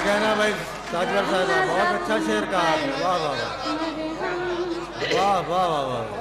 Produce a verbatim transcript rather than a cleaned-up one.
कहना भाई ताजवर साहब, बहुत अच्छा शेर कहा आपने, वाह वाह वाह वाह वाह वाह वाह।